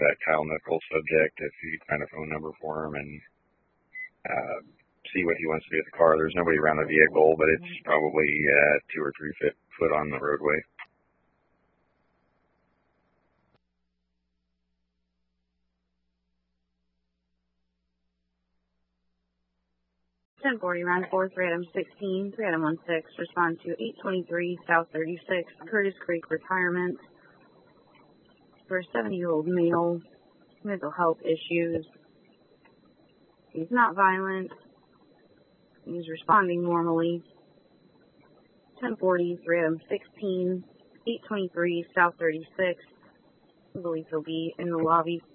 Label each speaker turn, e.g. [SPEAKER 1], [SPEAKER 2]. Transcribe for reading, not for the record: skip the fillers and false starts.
[SPEAKER 1] that Kyle Nichols subject if you find a phone number for him and see what he wants to do with the car. There's nobody around the vehicle, but it's probably 2 or 3 foot on the roadway.
[SPEAKER 2] Ten 40, round 4, 3 Adam 16, 3 Adam 16, respond to 823 South 36, Curtis Creek Retirement, for a 70-year-old male, mental health issues. He's not violent. He's responding normally. 1040, 3 Adam 16, 823 South 36. I believe he'll be in the lobby